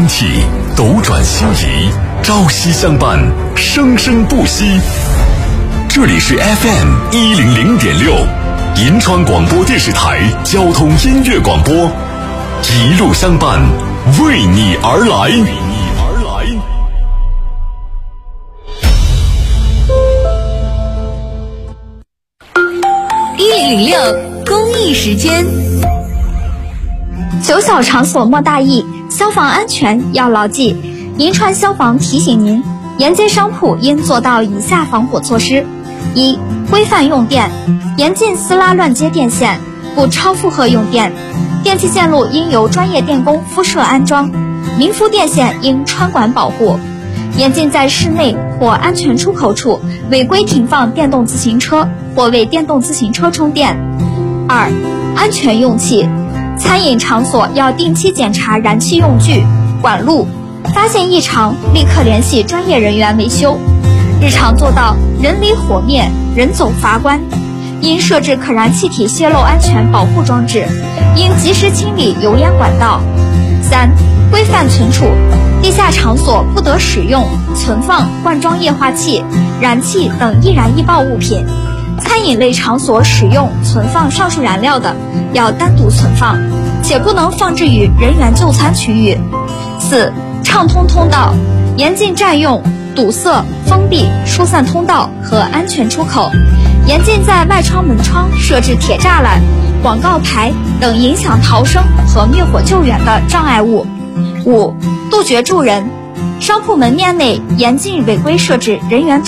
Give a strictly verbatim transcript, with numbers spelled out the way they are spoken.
气，斗转星移，朝夕相伴，生生不息。这里是 F M 一零零点六，银川广播电视台交通音乐广播，一路相伴，为你而来。为你而来。 一零零六公益时间。 九小场所莫大意，消防安全要牢记。银川消防提醒您，沿街商铺应做到以下防火措施：一、规范用电，严禁撕拉乱接电线，不超负荷用电。电气线路应由专业电工敷设安装，明敷电线应穿管保护。严禁在室内或安全出口处违规停放电动自行车或为电动自行车充电。二、安全用气，餐饮场所要定期检查燃气用具、管路，发现异常立刻联系专业人员维修。日常做到人离火灭，人走阀关。应设置可燃气体泄漏安全保护装置，应及时清理油烟管道。三、规范存储，地下场所不得使用、存放、灌装液化气、燃气等易燃易爆物品。餐饮类场所使用、存放上述燃料的，要单独存放，且不能放置于人员就餐区域。四、畅通通道，严禁占用、堵塞、封闭、疏散通道和安全出口，严禁在外窗门窗设置铁栅栏、广告牌等影响逃生和灭火救援的障碍物。五、杜绝住人，商铺门面内严禁违规设置人员